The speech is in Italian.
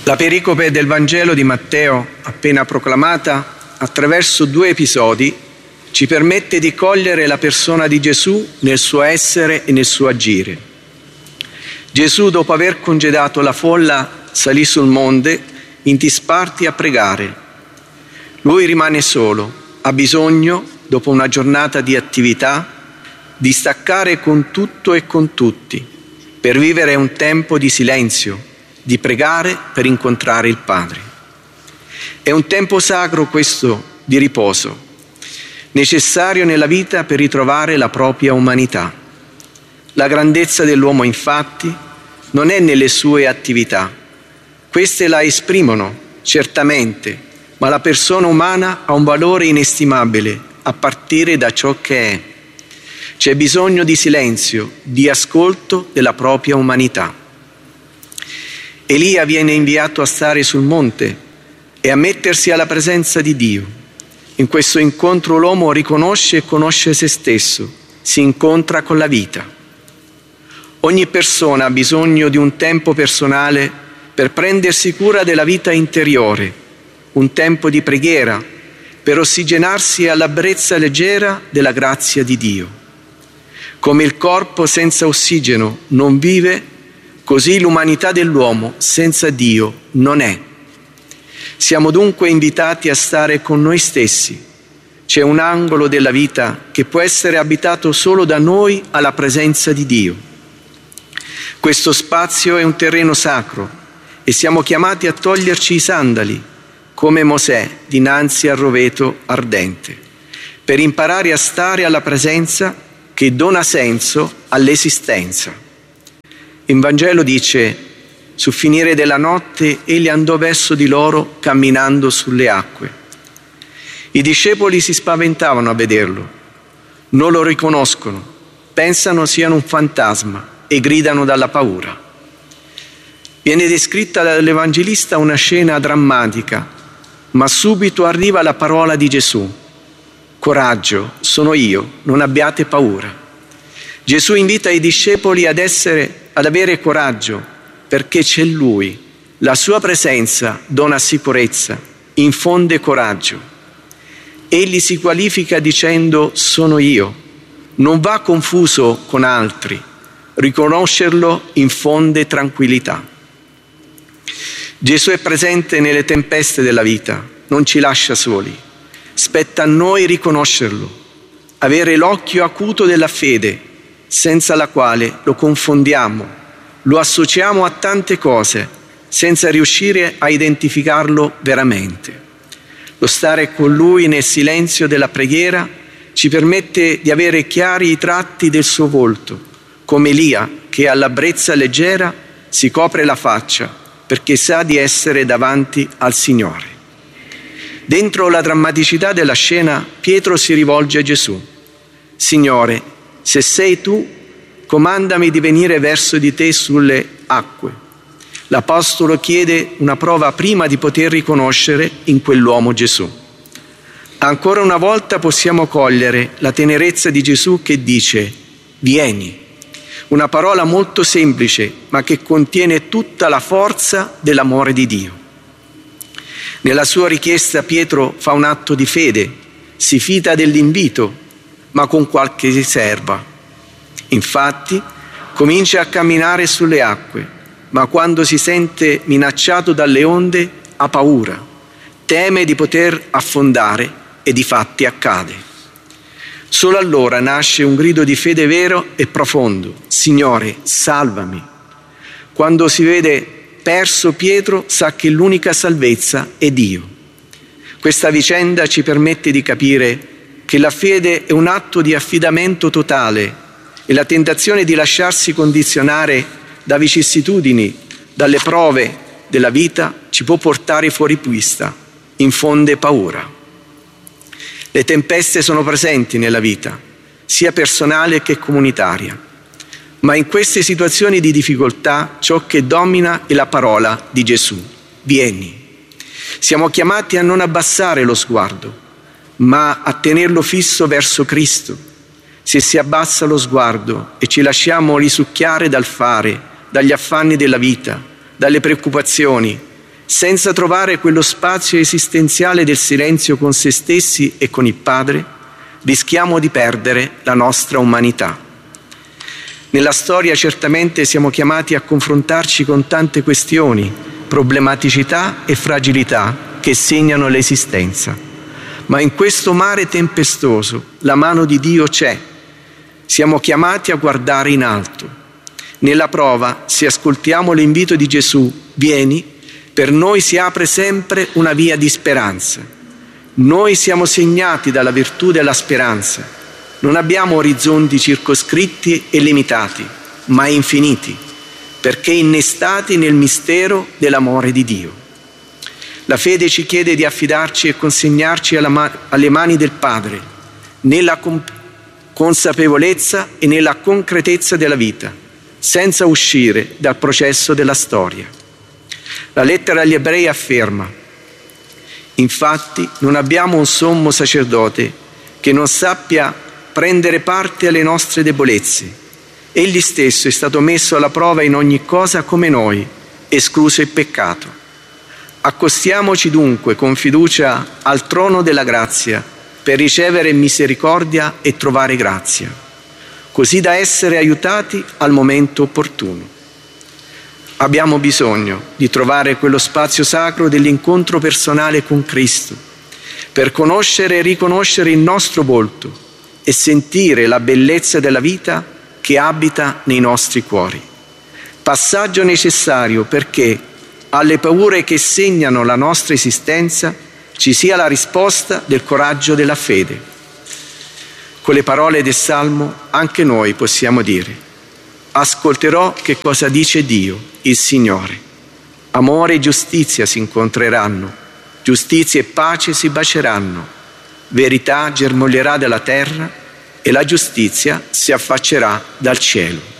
La pericope del Vangelo di Matteo, appena proclamata, attraverso 2 episodi, ci permette di cogliere la persona di Gesù nel suo essere e nel suo agire. Gesù, dopo aver congedato la folla, salì sul monte in disparti a pregare. Lui rimane solo, ha bisogno, dopo una giornata di attività, di staccare con tutto e con tutti, per vivere un tempo di silenzio, di pregare per incontrare il Padre. È un tempo sacro questo di riposo, necessario nella vita per ritrovare la propria umanità. La grandezza dell'uomo, infatti, non è nelle sue attività. Queste la esprimono, certamente, ma la persona umana ha un valore inestimabile a partire da ciò che è. C'è bisogno di silenzio, di ascolto della propria umanità. Elia viene inviato a stare sul monte e a mettersi alla presenza di Dio. In questo incontro l'uomo riconosce e conosce se stesso, si incontra con la vita. Ogni persona ha bisogno di un tempo personale per prendersi cura della vita interiore, un tempo di preghiera per ossigenarsi alla brezza leggera della grazia di Dio. Come il corpo senza ossigeno non vive, così l'umanità dell'uomo senza Dio non è. Siamo dunque invitati a stare con noi stessi. C'è un angolo della vita che può essere abitato solo da noi alla presenza di Dio. Questo spazio è un terreno sacro e siamo chiamati a toglierci i sandali, come Mosè dinanzi al roveto ardente, per imparare a stare alla presenza che dona senso all'esistenza. In Vangelo dice: sul finire della notte egli andò verso di loro camminando sulle acque. I discepoli si spaventavano a vederlo, non lo riconoscono, pensano siano un fantasma e gridano dalla paura. Viene descritta dall'Evangelista una scena drammatica, ma subito arriva la parola di Gesù: coraggio, sono io, non abbiate paura. Gesù invita i discepoli ad avere coraggio, perché c'è Lui. La sua presenza dona sicurezza, infonde coraggio. Egli si qualifica dicendo: sono io. Non va confuso con altri. Riconoscerlo infonde tranquillità. Gesù è presente nelle tempeste della vita, non ci lascia soli. Spetta a noi riconoscerlo, avere l'occhio acuto della fede, senza la quale lo confondiamo, lo associamo a tante cose, senza riuscire a identificarlo veramente. Lo stare con Lui nel silenzio della preghiera ci permette di avere chiari i tratti del suo volto, come Elia che alla brezza leggera si copre la faccia perché sa di essere davanti al Signore. Dentro la drammaticità della scena, Pietro si rivolge a Gesù: Signore, se sei tu, comandami di venire verso di te sulle acque. L'Apostolo chiede una prova prima di poter riconoscere in quell'uomo Gesù. Ancora una volta possiamo cogliere la tenerezza di Gesù che dice: vieni. Una parola molto semplice, ma che contiene tutta la forza dell'amore di Dio. Nella sua richiesta Pietro fa un atto di fede, si fida dell'invito, ma con qualche riserva. Infatti, comincia a camminare sulle acque, ma quando si sente minacciato dalle onde ha paura, teme di poter affondare e difatti accade. Solo allora nasce un grido di fede vero e profondo: Signore, salvami. Quando si vede perso Pietro, sa che l'unica salvezza è Dio. Questa vicenda ci permette di capire che la fede è un atto di affidamento totale e la tentazione di lasciarsi condizionare da vicissitudini, dalle prove della vita ci può portare fuori pista, infonde paura. Le tempeste sono presenti nella vita, sia personale che comunitaria, ma in queste situazioni di difficoltà ciò che domina è la parola di Gesù: vieni. Siamo chiamati a non abbassare lo sguardo, ma a tenerlo fisso verso Cristo. Se si abbassa lo sguardo e ci lasciamo risucchiare dal fare, dagli affanni della vita, dalle preoccupazioni, senza trovare quello spazio esistenziale del silenzio con se stessi e con il Padre, rischiamo di perdere la nostra umanità. Nella storia certamente siamo chiamati a confrontarci con tante questioni, problematicità e fragilità che segnano l'esistenza. Ma in questo mare tempestoso la mano di Dio c'è. Siamo chiamati a guardare in alto. Nella prova, se ascoltiamo l'invito di Gesù, vieni, per noi si apre sempre una via di speranza. Noi siamo segnati dalla virtù della speranza. Non abbiamo orizzonti circoscritti e limitati, ma infiniti, perché innestati nel mistero dell'amore di Dio. La fede ci chiede di affidarci e consegnarci alle mani del Padre, nella consapevolezza e nella concretezza della vita, senza uscire dal processo della storia. La lettera agli Ebrei afferma: infatti non abbiamo un sommo sacerdote che non sappia prendere parte alle nostre debolezze. Egli stesso è stato messo alla prova in ogni cosa come noi, escluso il peccato. Accostiamoci dunque con fiducia al trono della grazia per ricevere misericordia e trovare grazia, così da essere aiutati al momento opportuno. Abbiamo bisogno di trovare quello spazio sacro dell'incontro personale con Cristo, per conoscere e riconoscere il nostro volto e sentire la bellezza della vita che abita nei nostri cuori. Passaggio necessario perché alle paure che segnano la nostra esistenza ci sia la risposta del coraggio della fede. Con le parole del Salmo anche noi possiamo dire: ascolterò che cosa dice Dio, il Signore. Amore e giustizia si incontreranno, giustizia e pace si baceranno. Verità germoglierà dalla terra e la giustizia si affaccerà dal cielo.